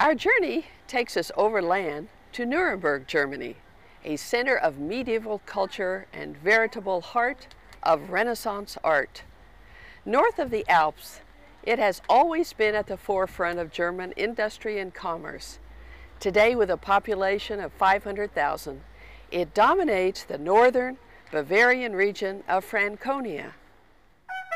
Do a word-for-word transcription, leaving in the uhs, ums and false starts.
Our journey takes us overland to Nuremberg, Germany, a center of medieval culture and veritable heart of Renaissance art. North of the Alps, it has always been at the forefront of German industry and commerce. Today, with a population of five hundred thousand, it dominates the northern Bavarian region of Franconia.